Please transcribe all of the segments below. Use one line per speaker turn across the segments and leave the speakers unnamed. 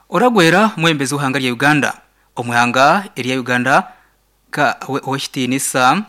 Oragwera mwembezi uhanga rya Uganda. Omuhanga eri Uganda ka weshtinisa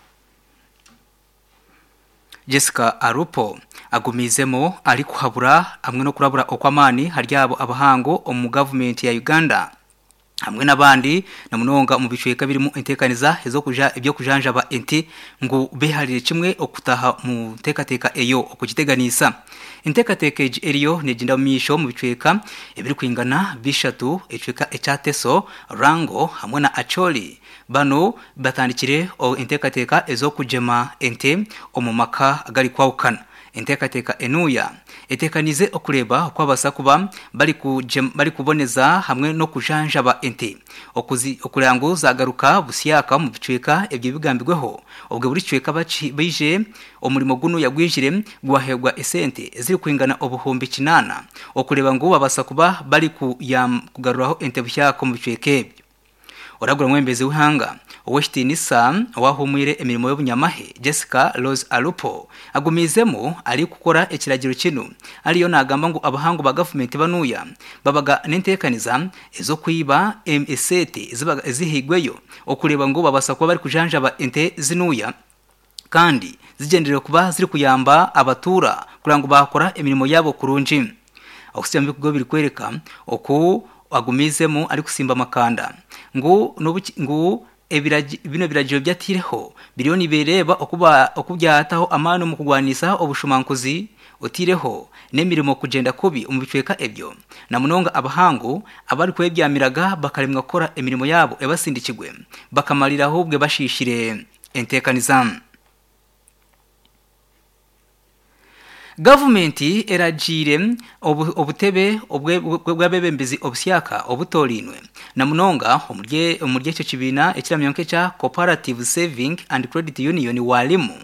Jessica Arupo agumizemo ari kuhabura amwe no kurabura okwamani haryabo abahango omu government ya Uganda hamwe nabandi namunonga mu bicweka birimo intekaniza ezo kuja ibyo kujanja ba enti ngo beharire kimwe okutaha mu tekateka eyo okugiteganisa intekateka eriyo neginda misho mu bicweka ebiri kwingana bishatu ecweka echateso rango hamwe na acholi bano batandikire o intekateka ezo kujema ente omumaka agari kwawukana intekateka enuya etekanize okureba kwabasa kuba bari kuboneza hamwe no kujanja ba ente okurango zagaruka busiyaka mu bicweka ebyo bigambigweho obwe buri cweka bije omurimo guno yagwijire gwahegwa esente ziri kwingana obuhumbi 8 okureba ngo babasa kuba bari kugaruraho ente busyaka mu bicweka ebyo oragura mwembezi uhanga oweshtinisa wahumwire emirimo y'obunyamahe Jessica Rose Alupo agumizemo ari gukora ekiragiro kino ariyo nagamba ngo abahango ba government banuya babaga n'intekaniza ezo kwiba esete zihigweyo okureba ngo babasa kuba bari kujanja ba ente zinuya kandi zigenderera kuba ziri kuyamba abatura kurango bakora emirimo yabo kurunji okusiyambi kugo biri kwereka oku agumizemo ari kusimba makanda ngo bino biragiro byatireho biliyoni bereba okubyataho amano mu kugwanisa obushumankuzi otireho nemirimo kugenda kubi umubicweka ebyo namunonga abahango abari kwebyamiraga bakarimwa kora emirimo yabo ebasindikigwe bakamaliraho ubwe bashishire entekanizam Government eragire obutebe obwabebembezi obusyaka obutolinwe namunonga omurye cyo kibina ekiramyonke cha Cooperative Saving and Credit Union walimu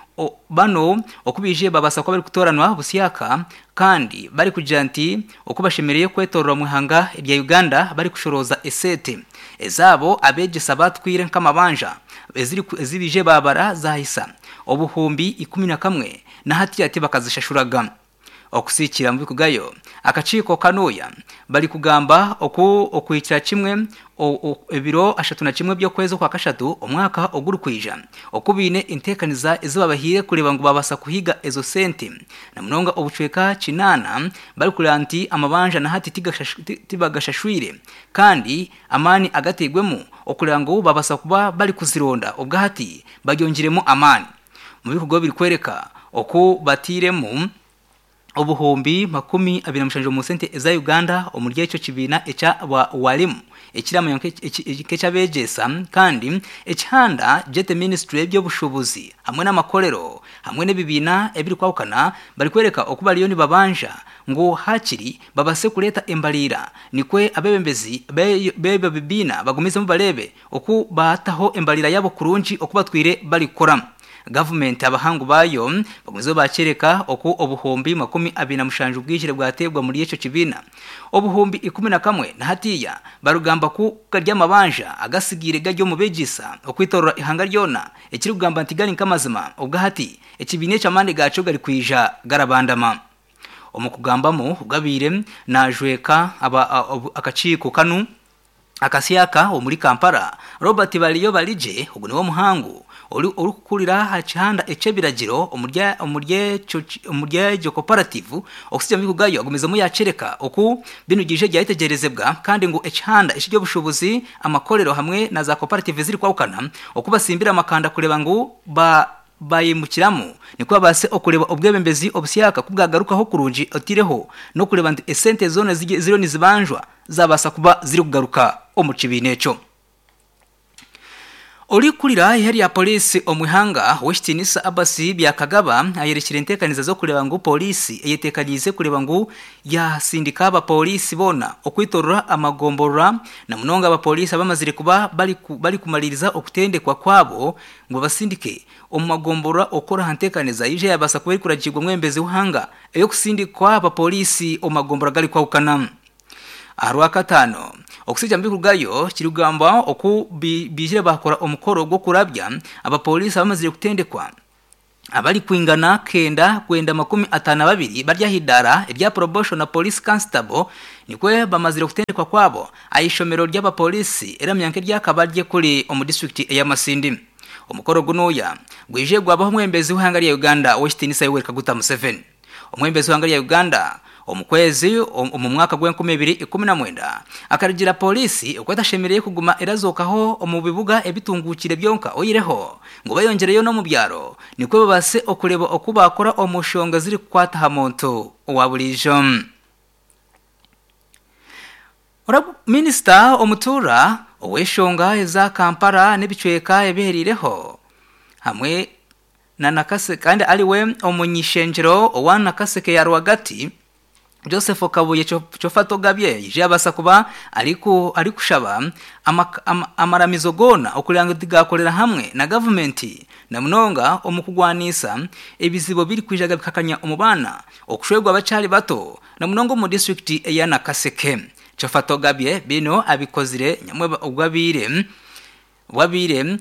bano okubije babasa ko bari kutoranwa busyaka kandi bari kujanti okubashemereye kwetorora muhanga rya Uganda bari kushoroza esete ezabo abegesa batwire nkamabanja ezibije babara zahisa obuhumbi 11 na hati ati bakazishashuraga okusikira mu bikugayo akaciko kanoya bari kugamba okwikira kimwe ebiro 31 byo kwezo kwa kashatu omwaka oguru kwija okubine intekaniza ezo bahire kureba ngo babasa kuhiga ezo sente namunonga obucweka kinana bari kuranti amabanja na hati tibagashashwire kandi amani agategwemo okurango babasa kuba bari kuzironda obwahati bagyongiremo amani mu bikugo biri kwereka oku batiremu obuhombi 27 mu sente eza Uganda omurye cyo kibina echa walimu ekiramyonke ekicabegesa kandi ekihanda jete ministry ebyo bushobozi hamwe n'amakolero hamwe n'ebibina ebiri kwawukana bari kwereka okuba liyoni babanja ngo hakiri babase kuleta embalira nikwe abebembezi bebe bibina bagumize mu balebe oku bataho embalira yabo kurunji okubatwire bali kora government abahangu bayo bamuzo bakereka oku obuhombi 27 bwishire bwategwa muri yecho kibina obuhombi 11 na hatiya barugamba ku karya mabanja agasigire gajyo mubegisa okwitorora ihanga ryona ekiri kugamba ntigani nkamazima ubwahati ekibine cyamande gaco gari kwija garabandama omukugambamo ugabire najweka akaciko kanu akasiyaka muri Kampala Robert Baliyo balije ubwo niwo muhangu uri kukurira hachanda echebiragiro umurye jo cooperative okusije mikugayo agumeza mu yacereka oku binugije ryahitegerezebwa kandi ngo echanda ishije bushobozi amakolero hamwe na za cooperative ziri kwawukana okubasimbira makanda kureba ngo bayimukiramo niko base okureba obwebembezi obusyaka kubwagarukaho kurunji otireho no kureba esente zone ziro nizibanjwa zabasa kuba ziri kugaruka omucibinecho Oli kulira yari ya polisi omuhanga weshtinisa abasi byakagaba ayerekire intekaniza zo kureba ngo polisi eyetekanize kureba ngo ya sindika aba polisi bona okwitorora amagombora na munonga aba polisi abamazire kuba bali kumaliriza okutendekwa kwabo ngo basindike omumagombora okora hantekaniza ije yabasa kubera kuragirwa mwembezi uhanga eyo kusindikwa aba polisi omagombora gali kwawukana Arwa katano okusija mbikugayo kirugamba oku bijire bakora omukoro gwo kurabya abapolisi abamazire kutendekwa abali kwingana kenda kwenda 52 barya hidara ebya promotion na police constable nikwe bamazire kutendekwa kwabo ayishomero ry'abapolisi era myanke ryakabarye kuri omu district ya Masindi. Omukoro gunoya gwije gwabaho mwembezi w'ihanga ya Uganda Westinisa Yoweri Kaguta Museveni. Omwembezi w'ihanga ya Uganda omukwezi mu mwaka gwa 2019 akarigira polisi okwetashemiriye kuguma erazokaho mu bibuga ebitungukire byonka oyireho ngo bayongereyo no mu byaro nikwe babase okureba okubakora omushonga ziri kwata hamonto wa bulijo. Minister omutura oweshonga eza Kampala nebicweka ebiherireho hamwe na Nakase kandi aliwe omunyishenjero owana Kaseke ya Rwagati Joseph Kabuye chofato gabye yije abasa kuba arikushaba amaramizo gona okulanga digakorera hamwe na government na munonga omukugwanisa ebizibo biri kwijaga bikakanya umubana okushwegwa abacari bato na munongo mu district ya Nakaseke. Chofato gabye bino abikozire nyamwe wabire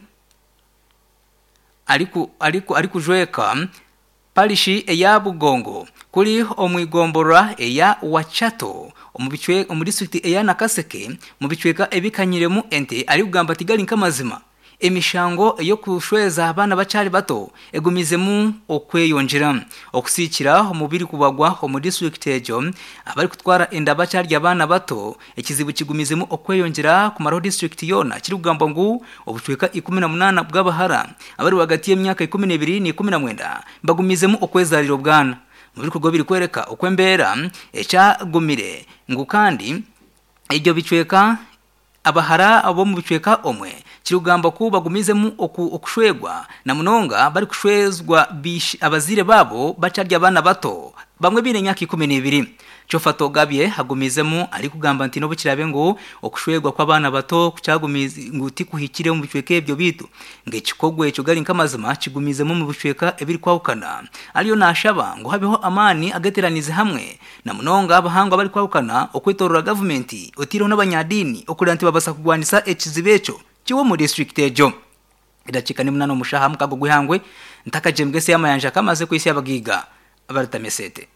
ariku jweka parishi eya Bugongo kuri omwigombora eya Wachato omu district eya Nakaseke mu bicweka ebikanyiremu ente ari kugamba tigali nkamazima emishango yo kushweza abana bacari bato egumizemu okweyonjera okusikira omubiri kubagwa mu district ejo abari kutwara enda bacari abana bato ekizibu kigumizemu okweyonjera ku Maro district yona kiri kugamba ngo obucweka 18 bw'abahara abari wagati y'emyaka 12 ni 19 bagumizemu okwezariro bwana muri kugo biri kwereka okwembera ecagumire ngo kandi ibyo bicweka abahara abo mu bicweka omwe kirugamba ko bagumizemu okushwegwa na munonga bari kushwezwa abazire babo bacarya abana bato bamwe bine nyaki 12. Chofato gabye hagumizemu ari kugamba ntino bukirabe ngo okushwegwa kw'abana bato kucagumize nguti kuhikire mu bicweka ebyo bitu ngekikogwe cyo gari nkamazima kigumizemu mu bicweka ebiri kwawukana aliyo nashaba ngo habeho amani agateranize hamwe na munonga abahanga bari kwawukana okwetorora government otiro n'abanyadini okuranti babasa kugwanisa ekizibecho kiwo mu district ejo idachika ni munano mushaha mukago gwihangwe ntaka jemgese yamayanja kamaze kwisi abagiga abaritamesete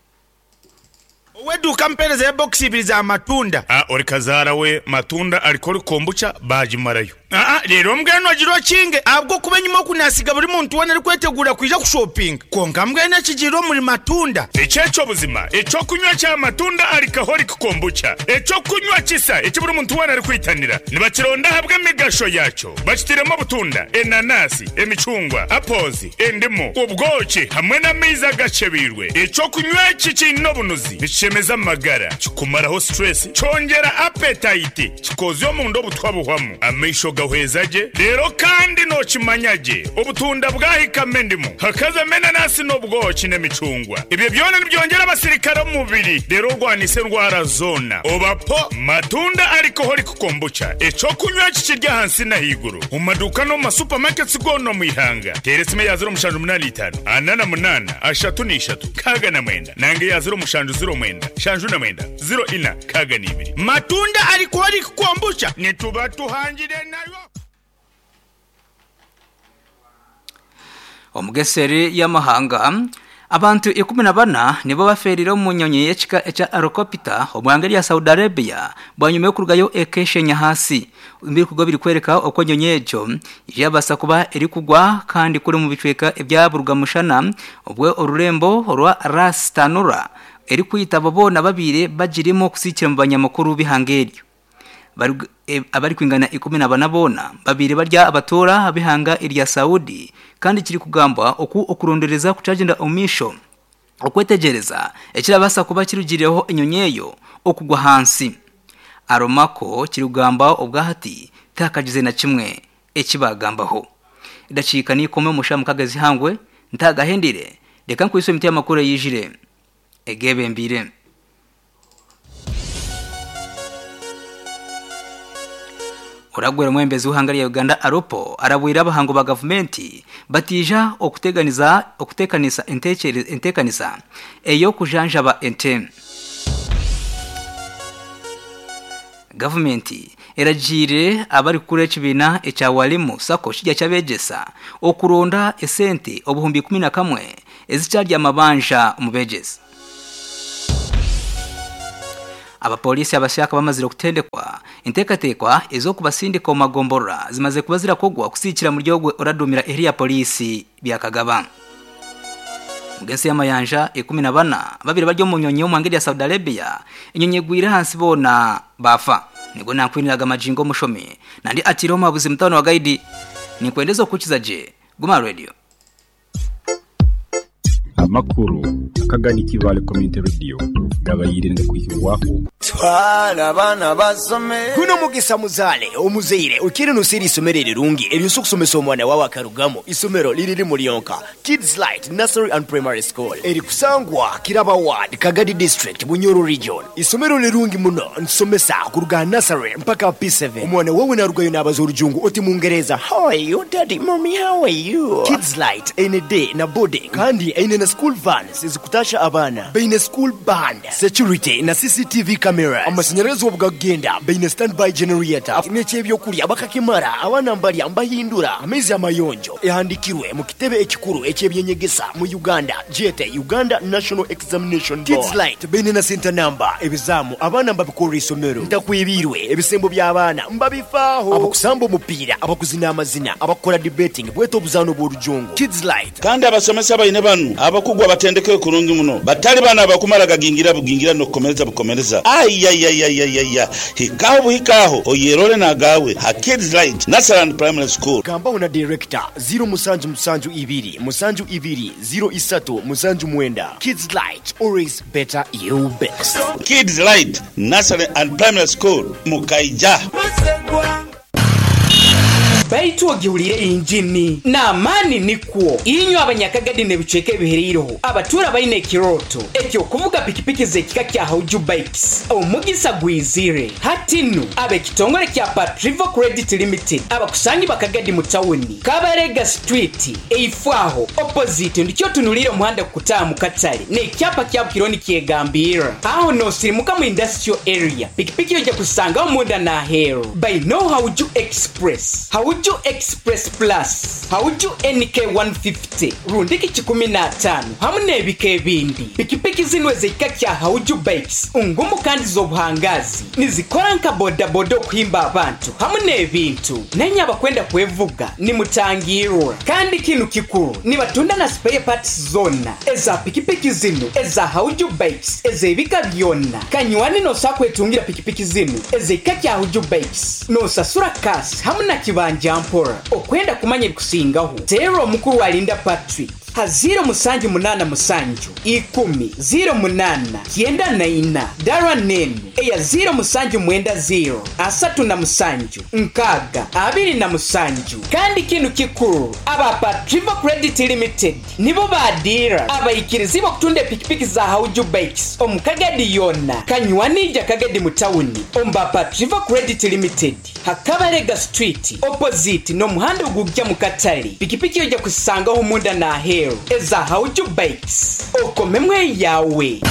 Wedu kampeleza ya boxi ibiri za matunda.
Orikazara we matunda alikori kombucha bajimarayo.
Rero mbwene ogiro kinge abwo kubenyimo kunasiga buri muntu wona ari kwetegura kwija ku shopping. Konka mbwene kigiro muri matunda.
Echecho buzima, echo kunywa cya matunda alikahori kombucha. Echo kunywa kisa, echo buri muntu wona ari kwitanira. Nibakironda habwe migasho yacho. Bakitiremo butunda, enanasi, emicungwa, apozi, endimo, ubwoki hamwe na miza gacebirwe. Echo kunywa kikino bunuzi. Chemeza magara chikumaraho stress chongera appetite chikozyo mu ndo butwabuhwamu amisho gahwezaje rero kandi no chimanyaje obutunda bwahikame ndimo hakaza mena nasi no bwoki n'emicungwa ibyo byone byongera abasirikare mu mubiri rero rwanise ndwara zona obapo matunda ariko hori kukombucha echo kunywa kikirya hansi na higuru mu maduka no ma supermarkets gono mu ihanga teresime ya 0.85 anana munana ashatu ni ishatu kaga na mwenda nange ya 0.0 shanju na mwenda 0 ina kaga nibiri
matunda ariko ari kukombucha nituba tuhangire nayo.
Omugeseri y'amahanga abantu 14 nibo baferira mu nyonyi yechika echa Arokopita omwangeri ya Saudi Arabia bwanyume kurugayo ekeshenya hasi mbiri kugo biri kwereka okwo nyonyi ejo yabasa kuba eri kugwa kandi kuri mu bicweka ebyaburuga mushana obwe orurembo rwa Rastanura eri kwitaba bona babire bagirimo kusikira mu banyamakuru bihangeryo abari kwingana 14 bona babire barya abatora bihanga irya Saudi kandi kiri kugamba okurondereza kucagenda omisho okwetegereza ekirabasa kuba kirugireho inyonyeyo okugwa hansi aromako kirugamba obwahati takagize na kimwe ekibagambaho idacika ni kome mushamu kagazi hangwe ntagahendire reka nkwiso imiti y'amakuru yijire egebe mbire. Uragwera mwembezi uhangari ya Uganda Aropo arabwira abahango ba government batija okutekanisa entekanisa eyo kujanja ba ente. Government erajire abari kure kibina echa walimu sako kijya cyabegesa okuronda esente obuhumbi 11 ezicyarya amabanja umubegesa. abapolisi abashaka bamazire kutendekwa intekatekwa ezo kubasindika magombora zimaze kubazira kogwa kusikira mu ryo oradumira area polisi byakagaba mugenzi y'amayanja 14 babiri baryo mu nyonyo mu ngeri ya Saudi Arabia inyonye gwira hansi bona bafa nigo nakwiniraga majingo mushome nandi atiroma buzi mtano wa guide ni kuendezo kukiza je Guma Radio
amakuru kagani kivale community radio gabayirinde kuyirwaho
twala bana basome
kuno mugisa muzale omuzeire ukiri nusiri isomerere rungi eriusu kusomesa omwana wawe akarugamo isomero liriri muri yonka Kids Light Nursery and Primary School eri kusangwa Kiraba Ward Kagadi District Bunyoro Region isomero lirungi muno nsomesa kuruga nursery mpaka P7 omwana wawe narugayo nabazo urujungu oti mungereza how are you daddy mommy how are you Kids Light ene day na boarding kandi ene na school vans zikutasha abana beine school band security na CCTV camera amashanyarazi obugagenda beine standby generator n'ekyebyo kuli abakakimara abana mbali ambahindura amezi amayonjo ehandikirwe mu kitebe ekikuru ekyebyenyegesa mu Uganda JT Uganda National Examination Board Kids Light beine na center number ebizamu abana mbabikora isomero ndakwibirwe ebisembo by'abana mbabifaho abakusamba umupira abakuzina amazina abakora debating bweto obuzano bw'orujungu Kids Light
kandi abasomesa bayine banu abakugwa batendeke kurungi muno batali bana abakumara gagingira bugingira no komereza ayayayayaya hikaho oyerole nagawe ha Kids Light Nursery and Primary School
kamba una director 0 musanju 0 Kids Light always better you best
Kids Light Nursery and Primary School mukaija
Baitu ogihurire injini na mani nikwo inyo abanyakagadi ne biceke bihiriroho abatura bayine kiroto ekyo kuvuga pikipiki zekika kya Hauju Bikes omugisa gwizire hatinu abe kitongole kya Patrivo Credit Limited abakusanyi bakagadi mu town Kabarega Street eifwaho opposite ndikyo tunulire muhanda kutaa mu Katale ne kyapa kya kironi kyegambira aho no sirimuka mu industrial area pikipiki yoje kusanga omunda na hero by no Hauju Express Hauju Express Plus Hauju NK 150 rundiki 15 hamune ebike bindi pikipiki zinwe zekika kya Hauju Bikes ungumu kandi zobuhangazi nizikora nka boda kuhimba abantu hamune ebintu nenya bakwenda kwevuga ni mutangirura kandi kinu kikuru ni batunda na spare parts zona eza pikipiki zinu eza Hauju Bikes ezebika byonna kanywani no sakwetungira pikipiki zinu ezekika kya Hauju Bikes no sasura cash hamuna kibanja mpora okwenda kumanya bikusingaho zero mukuru wa Linda Patrick haziro musanju munana musanju 10 kienda na ina darwa nene eya ziro musanju mwenda zero asatu na musanju nkaga abiri na musanju kandi kinu kikuru aba Patrivo Credit Limited nibo badira abayikirizi bakutunda pikipiki za Hauju Bikes omukagadi yona kanywanija kagadi mutawuni omba Patrivo Credit Limited Hakabarega Street opposite no muhanda ugujja mu Katale pikipiki yoja kusanga ho munda na hero eza Hauju Bikes okomemwe yawe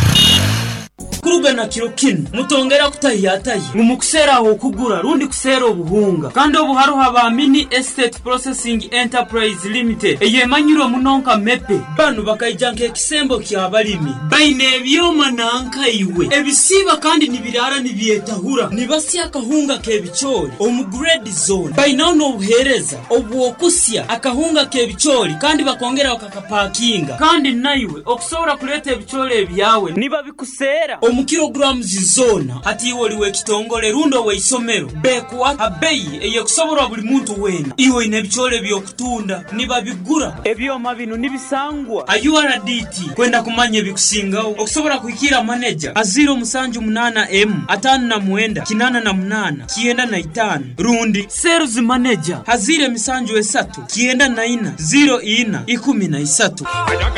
kuruga na kirokino mutongera kutahiyataye mukusera aho kugura rundi kusera obuhunga kandi obuharo haba Mini Estate Processing Enterprise Limited eyemanyiro munonka mepe banu bakayijanka ekisembo kyabalimi baine byoma nanka iwe ebisiba kandi nibirara nibyetahura nibasi akahunga kebichori omugrade zone baina no buhereza obwokusya akahunga kebichori kandi bakongera bakakapakinga kandi naiwe okusobora kuleta ebichori ebyawe niba bikusera omukilograms zona hati woliwe kitongole rundo we isomero bekwa abeyi eyekusobora buli muntu wena iwe inebichole byokutunda niba bigura ebyoma bino nibisangwa ayuRDT kwenda kumanye bikusingaho okusobora kuikira manager aziro musanju 8M 5 8 kienda na 5 rundi sales manager hazire misanju 3 kienda na 4 0 13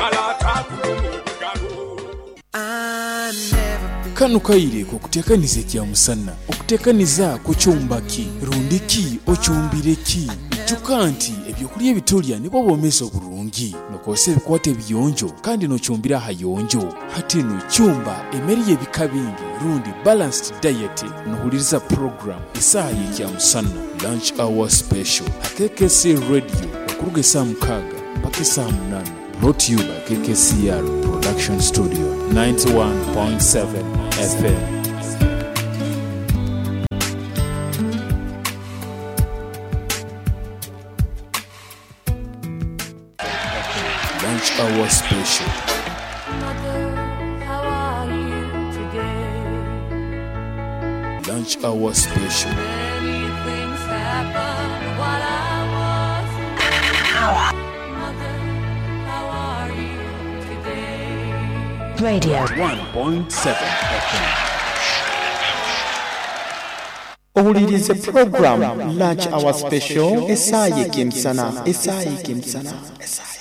kanu kaire kukutekaniza kya musanna okutekaniza ku chumbaki rundiki ochumbireki jukanti ebyokulya ebitolya nibo bomesa obulungi nokose bikwate biyonjo kandi nochumbira hayonjo hatino chumba emeri ebikabingi rundi balanced diet nohuliriza program isayi kya musanna lunch hour special KKC radio okuruga saa 6 mpaka saa 8 brought to you by KKCR Production Studio 91.7 FM. Lunch hour special. Lunch hour special.
Radio
1.7 FM.
Owulirize program Lunch Hour Special Esayi Kimsana.